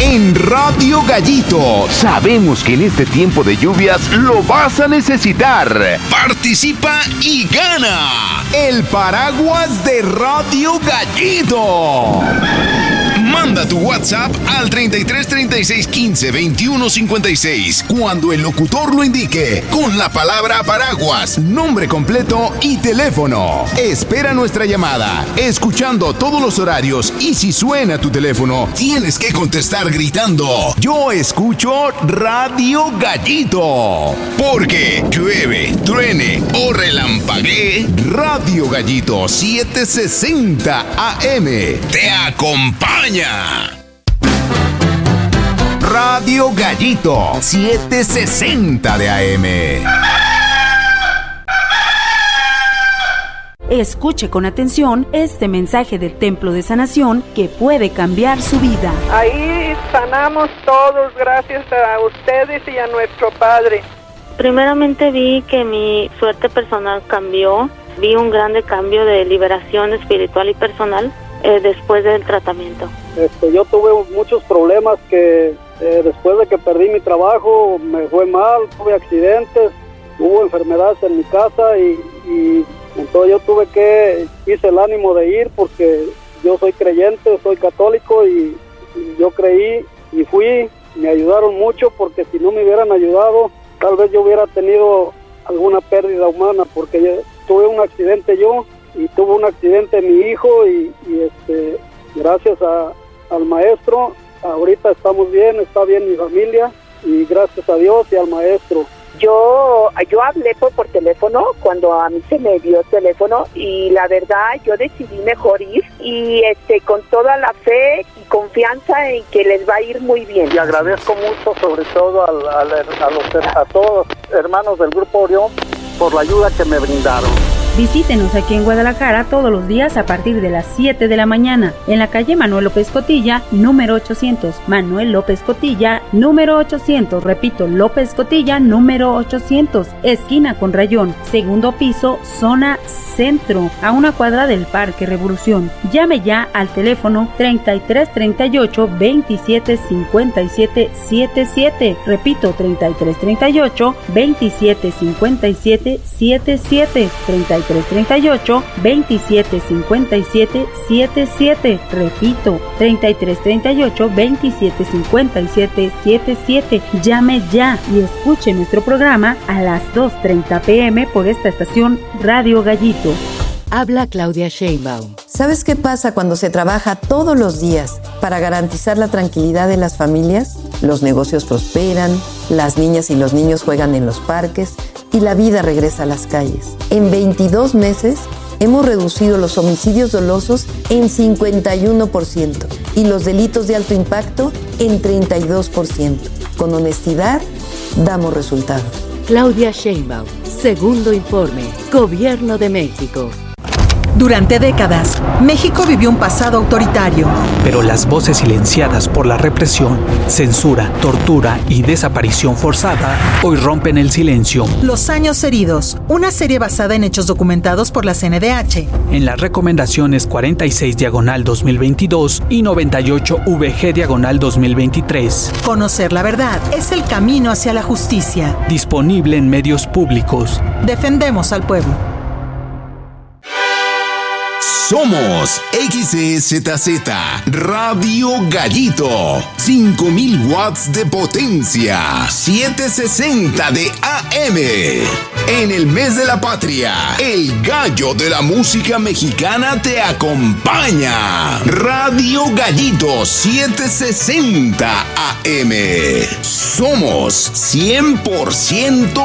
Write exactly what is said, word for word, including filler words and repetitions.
en Radio Gallito. Sabemos que en este tiempo de lluvias lo vas a necesitar. Participa y gana el paraguas de Radio Gallito. Manda tu WhatsApp al treinta y tres, treinta y seis, quince, veintiuno, cincuenta y seis cuando el locutor lo indique con la palabra paraguas, nombre completo y teléfono. Espera nuestra llamada, escuchando todos los horarios, y si suena tu teléfono, tienes que contestar gritando: yo escucho Radio Gallito. Porque llueve, truene o relampaguee, Radio Gallito setecientos sesenta A M te acompaña. Radio Gallito setecientos sesenta de A M. Escuche con atención este mensaje del Templo de Sanación que puede cambiar su vida. Ahí sanamos todos gracias a ustedes y a nuestro Padre. Primeramente vi que mi suerte personal cambió, vi un grande cambio de liberación espiritual y personal eh, después del tratamiento. Este, yo tuve muchos problemas que eh, después de que perdí mi trabajo me fue mal, tuve accidentes, hubo enfermedades en mi casa y, y entonces yo tuve que, hice el ánimo de ir porque yo soy creyente, soy católico y, y yo creí y fui, me ayudaron mucho porque si no me hubieran ayudado tal vez yo hubiera tenido alguna pérdida humana porque yo, tuve un accidente yo y tuvo un accidente mi hijo y, y este, gracias a, al maestro ahorita estamos bien, está bien mi familia y gracias a Dios y al maestro. Yo, yo hablé por, por teléfono cuando a mí se me dio el teléfono y la verdad yo decidí mejor ir y este con toda la fe y confianza en que les va a ir muy bien. Y agradezco mucho sobre todo al, al, a, los, a todos los hermanos del Grupo Orión por la ayuda que me brindaron. Visítenos aquí en Guadalajara todos los días a partir de las siete de la mañana en la calle Manuel López Cotilla, número ochocientos. Manuel López Cotilla, número ochocientos. Repito, López Cotilla, número ochocientos. Esquina con Rayón, segundo piso, zona centro, a una cuadra del Parque Revolución. Llame ya al teléfono treinta y tres, treinta y ocho, veintisiete, cincuenta y siete, setenta y siete. Repito, treinta y tres, treinta y ocho, veintisiete, cincuenta y siete, setenta y siete. treinta y tres, treinta y ocho, veintisiete, cincuenta y siete, setenta y siete. Repito, treinta y tres, treinta y ocho, veintisiete, cincuenta y siete, setenta y siete. Llame ya y escuche nuestro programa a las dos treinta pm por esta estación Radio Gallito. Habla Claudia Sheinbaum. ¿Sabes qué pasa cuando se trabaja todos los días para garantizar la tranquilidad de las familias? Los negocios prosperan, las niñas y los niños juegan en los parques y la vida regresa a las calles. En veintidós meses hemos reducido los homicidios dolosos en cincuenta y uno por ciento y los delitos de alto impacto en treinta y dos por ciento. Con honestidad, damos resultados. Claudia Sheinbaum, segundo informe, Gobierno de México. Durante décadas, México vivió un pasado autoritario. Pero las voces silenciadas por la represión, censura, tortura y desaparición forzada hoy rompen el silencio. Los años heridos, una serie basada en hechos documentados por la C N D H. En las recomendaciones cuarenta y seis diagonal dos mil veintidós y noventa y ocho V G diagonal dos mil veintitrés. Conocer la verdad es el camino hacia la justicia. Disponible en medios públicos. Defendemos al pueblo. Somos X E Z Z Radio Gallito, cinco mil watts de potencia, setecientos sesenta de A M. En el mes de la patria, el gallo de la música mexicana te acompaña. Radio Gallito setecientos sesenta A M. Somos cien por ciento